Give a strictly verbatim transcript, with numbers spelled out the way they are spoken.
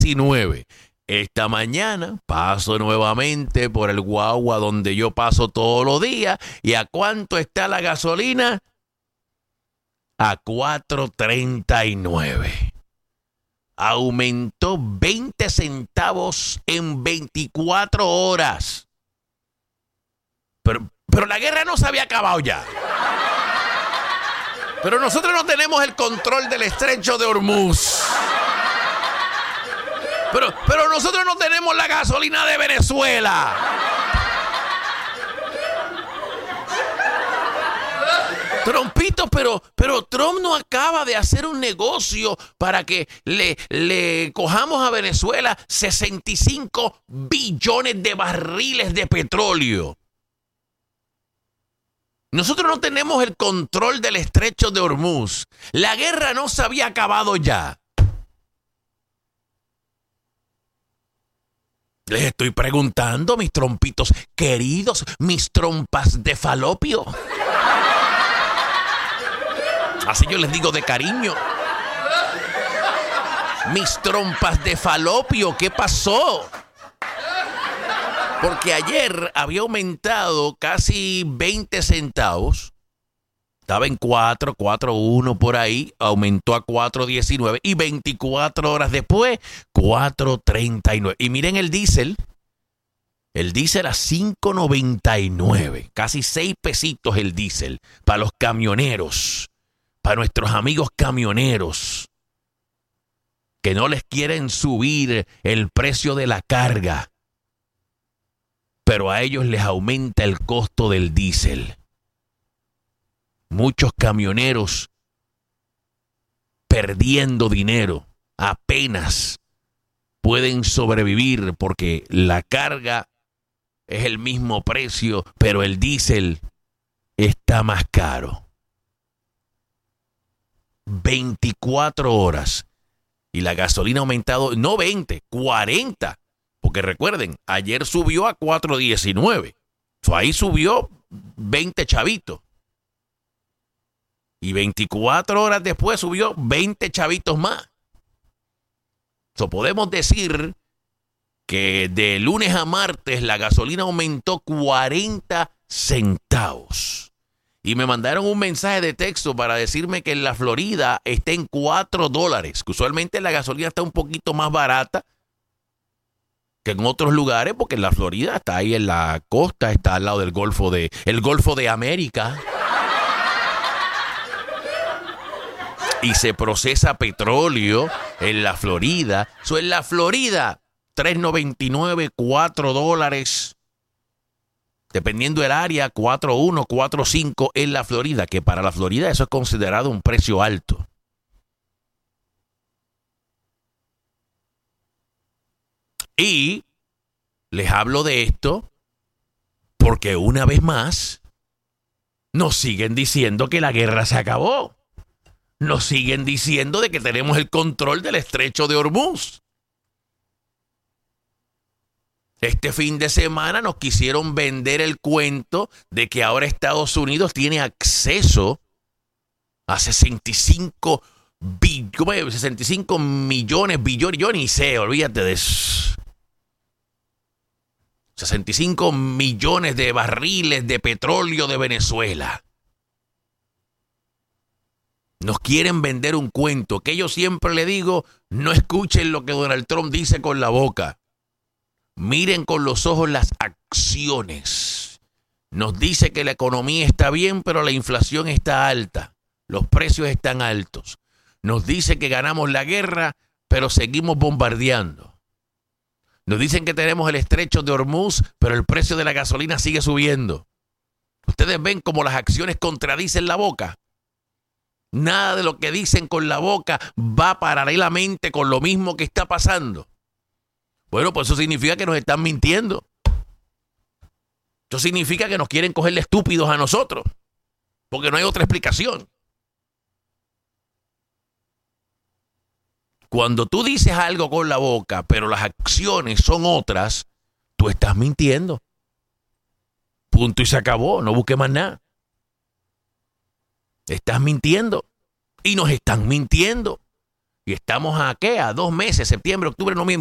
diecinueve. Esta mañana paso nuevamente por el guagua donde yo paso todos los días. ¿Y a cuánto está la gasolina? A cuatro treinta y nueve. Aumentó veinte centavos en veinticuatro horas. Pero, pero la guerra no se había acabado ya. Pero nosotros no tenemos el control del estrecho de Hormuz. Pero, pero nosotros no tenemos la gasolina de Venezuela. Trumpito, pero, pero Trump no acaba de hacer un negocio para que le, le cojamos a Venezuela sesenta y cinco billones de barriles de petróleo. Nosotros no tenemos el control del estrecho de Hormuz. La guerra no se había acabado ya. Les estoy preguntando, mis trompitos queridos, mis trompas de falopio. Así yo les digo de cariño. Mis trompas de falopio, ¿qué pasó? Porque ayer había aumentado casi veinte centavos. Estaba en cuatro, cuatro uno por ahí. Aumentó a cuatro diecinueve. Y veinticuatro horas después, cuatro treinta y nueve. Y miren el diésel. El diésel a cinco noventa y nueve. Casi seis pesitos el diésel. Para los camioneros. Para nuestros amigos camioneros. Que no les quieren subir el precio de la carga. Pero a ellos les aumenta el costo del diésel. Muchos camioneros perdiendo dinero, apenas pueden sobrevivir porque la carga es el mismo precio, pero el diésel está más caro. veinticuatro horas y la gasolina ha aumentado, no veinte, cuarenta. Porque recuerden, ayer subió a cuatro diecinueve. So, ahí subió veinte chavitos. Y veinticuatro horas después subió veinte chavitos más. So, podemos decir que de lunes a martes la gasolina aumentó cuarenta centavos. Y me mandaron un mensaje de texto para decirme que en la Florida está en cuatro dólares. Que usualmente la gasolina está un poquito más barata que en otros lugares, porque en la Florida está ahí en la costa, está al lado del Golfo de, el Golfo de América. Y se procesa petróleo en la Florida. So, en la Florida, tres noventa y nueve, cuatro dólares. Dependiendo del área, cuatro uno, cuatro cinco en la Florida, que para la Florida eso es considerado un precio alto. Y les hablo de esto porque una vez más nos siguen diciendo que la guerra se acabó. Nos siguen diciendo de que tenemos el control del estrecho de Hormuz. Este fin de semana nos quisieron vender el cuento de que ahora Estados Unidos tiene acceso a sesenta y cinco, billones, sesenta y cinco millones, billones, yo ni sé, olvídate de eso. sesenta y cinco millones de barriles de petróleo de Venezuela. Nos quieren vender un cuento que yo siempre le digo, no escuchen lo que Donald Trump dice con la boca. Miren con los ojos las acciones. Nos dice que la economía está bien, pero la inflación está alta. Los precios están altos. Nos dice que ganamos la guerra, pero seguimos bombardeando. Nos dicen que tenemos el estrecho de Hormuz, pero el precio de la gasolina sigue subiendo. Ustedes ven cómo las acciones contradicen la boca. Nada de lo que dicen con la boca va paralelamente con lo mismo que está pasando. Bueno, pues eso significa que nos están mintiendo. Eso significa que nos quieren coger de estúpidos a nosotros, porque no hay otra explicación. Cuando tú dices algo con la boca, pero las acciones son otras, tú estás mintiendo. Punto y se acabó, no busques más nada. Estás mintiendo y nos están mintiendo. Y estamos a qué? A dos meses, septiembre, octubre, noviembre.